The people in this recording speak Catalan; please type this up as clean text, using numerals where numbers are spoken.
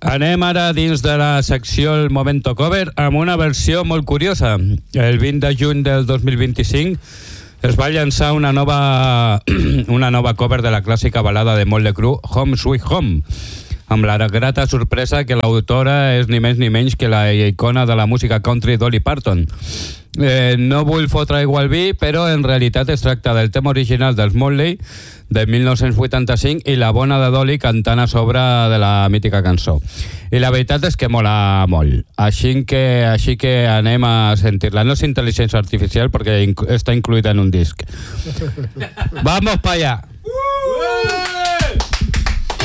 Anem ara dins de la secció El Momento Cover amb una versió molt curiosa. El 20 de juny del 2025 es va llançar una nova cover de la clàssica balada de Mötley Crüe, Home Sweet Home, amb la grata sorpresa que l'autora és ni més ni menys que la icona de la música country Dolly Parton. No vull fotre aigua al vi, però en realitat es tracta del tema original dels Mötley de 1985 i la bona de Dolly cantant a sobre de la mítica cançó. I la veritat és que mola molt. Així que anem a sentir-la. No és intel·ligència artificial perquè està incluïda en un disc. Vamos pa allá.